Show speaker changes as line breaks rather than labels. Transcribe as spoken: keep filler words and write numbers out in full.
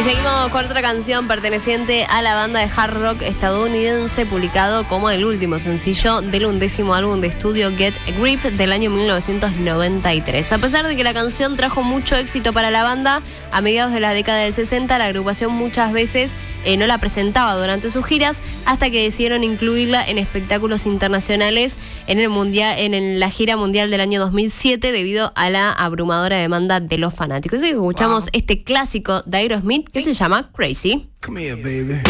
Y seguimos con otra canción perteneciente a la banda de hard rock estadounidense, publicado como el último sencillo del undécimo álbum de estudio Get a Grip del año mil novecientos noventa y tres. A pesar de que la canción trajo mucho éxito para la banda, a mediados de la década del sesenta la agrupación muchas veces eh, no la presentaba durante sus giras, hasta que decidieron incluirla en espectáculos internacionales en el mundial, en la gira mundial del año dos mil siete, debido a la abrumadora demanda de los fanáticos. Así que escuchamos wow. este clásico de Aerosmith que ¿Sí? se llama Crazy. Come here, baby.